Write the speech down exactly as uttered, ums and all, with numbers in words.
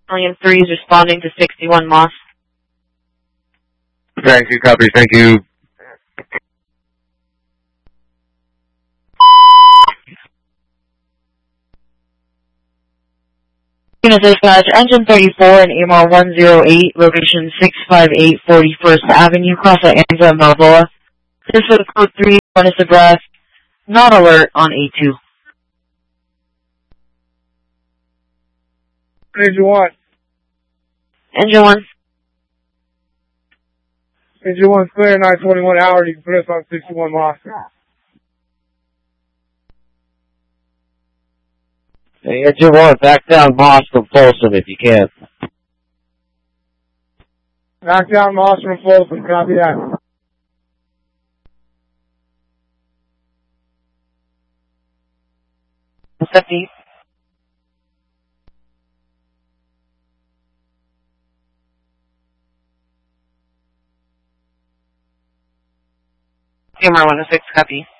Alien three is responding to sixty-one Moss. Thank you, copy, thank you. Unit Dispatch, Engine thirty-four and A M R one oh eight, location six five eight forty-first Avenue, Cross Anza, Balboa. This is code three, one is the breath, not alert on A two. Engine one. Engine one. Engine one clear, nine twenty-one hours, you can put us on sixty-one Moss. Hey, Engine one, back down Moss from Folsom if you can. Knock down Moss from Folsom, copy that. fifty. A M R one oh six, copy.